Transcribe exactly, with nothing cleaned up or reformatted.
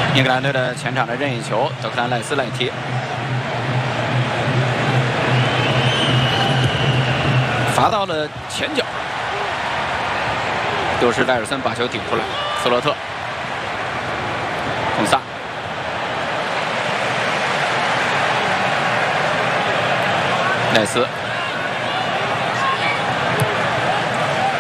英格兰队的前场的任意球，德克兰赖斯来踢，罚到了前脚，丢失戴尔森把球顶出来，斯洛特，孔萨，赖斯